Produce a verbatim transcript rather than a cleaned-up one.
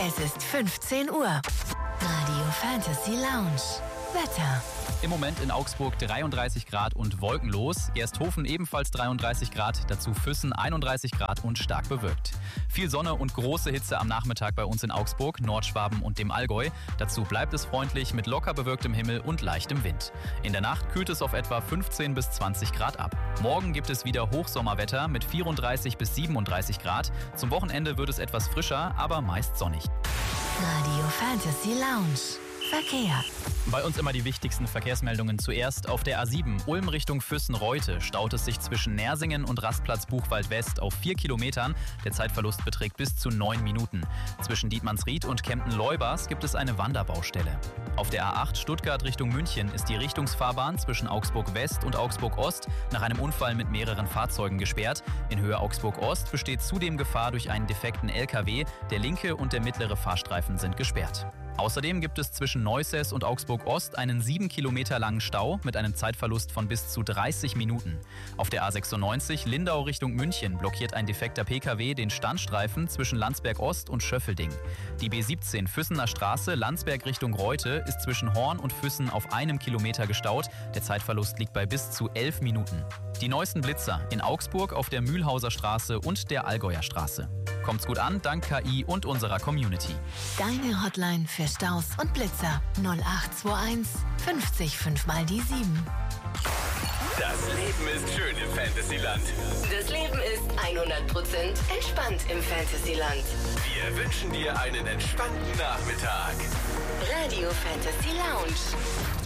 Es ist fünfzehn Uhr. Radio Fantasy Lounge. Wetter. Im Moment in Augsburg dreiunddreißig Grad und wolkenlos. Gersthofen ebenfalls dreiunddreißig Grad, dazu Füssen einunddreißig Grad und stark bewölkt. Viel Sonne und große Hitze am Nachmittag bei uns in Augsburg, Nordschwaben und dem Allgäu. Dazu bleibt es freundlich mit locker bewölktem Himmel und leichtem Wind. In der Nacht kühlt es auf etwa fünfzehn bis zwanzig Grad ab. Morgen gibt es wieder Hochsommerwetter mit vierunddreißig bis siebenunddreißig Grad. Zum Wochenende wird es etwas frischer, aber meist sonnig. Radio Fantasy Lounge. Verkehr. Bei uns immer die wichtigsten Verkehrsmeldungen. Zuerst auf der A sieben, Ulm Richtung Füssen-Reute, staut es sich zwischen Nersingen und Rastplatz Buchwald West auf vier Kilometern. Der Zeitverlust beträgt bis zu neun Minuten. Zwischen Dietmannsried und Kempten-Leubers gibt es eine Wanderbaustelle. Auf der A acht Stuttgart Richtung München ist die Richtungsfahrbahn zwischen Augsburg West und Augsburg Ost nach einem Unfall mit mehreren Fahrzeugen gesperrt. In Höhe Augsburg Ost besteht zudem Gefahr durch einen defekten L K W. Der linke und der mittlere Fahrstreifen sind gesperrt. Außerdem gibt es zwischen Neusäß und Augsburg Ost einen sieben Kilometer langen Stau mit einem Zeitverlust von bis zu dreißig Minuten. Auf der A sechsundneunzig Lindau Richtung München blockiert ein defekter P K W den Standstreifen zwischen Landsberg Ost und Schöffelding. Die B siebzehn Füssener Straße Landsberg Richtung Reute ist zwischen Horn und Füssen auf einem Kilometer gestaut. Der Zeitverlust liegt bei bis zu elf Minuten. Die neuesten Blitzer in Augsburg auf der Mühlhauser Straße und der Allgäuer Straße. Kommt's gut an, dank K I und unserer Community. Deine Hotline für Staus und Blitzer null acht zwei eins fünfzig fünf mal die sieben. Das Leben ist schön im Fantasyland. Das Leben ist hundert Prozent entspannt im Fantasyland. Wir wünschen dir einen entspannten Nachmittag. Radio Fantasy Lounge.